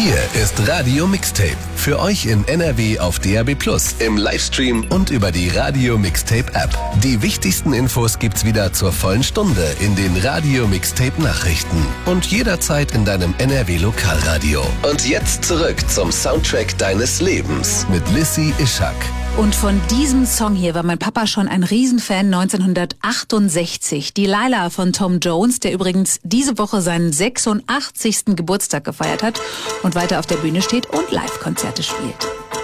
Hier ist Radio Mixtape. Für euch in NRW auf DAB+, im Livestream und über die Radio Mixtape App. Die wichtigsten Infos gibt's wieder zur vollen Stunde in den Radio Mixtape Nachrichten und jederzeit in deinem NRW Lokalradio. Und jetzt zurück zum Soundtrack deines Lebens mit Lissy Ischak. Und von diesem Song hier war mein Papa schon ein Riesenfan 1968. Delilah von Tom Jones, der übrigens diese Woche seinen 86. Geburtstag gefeiert hat und weiter auf der Bühne steht und Live-Konzerte spielt.